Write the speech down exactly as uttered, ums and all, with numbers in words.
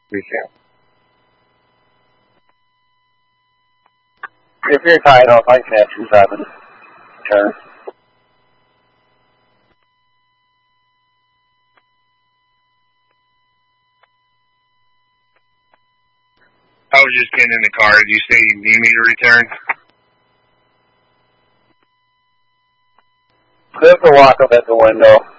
Appreciate it. If you're tied off, I can have two seven. Turn. I was just getting in the car. Did you say you need me to return? Just to walk up at the window.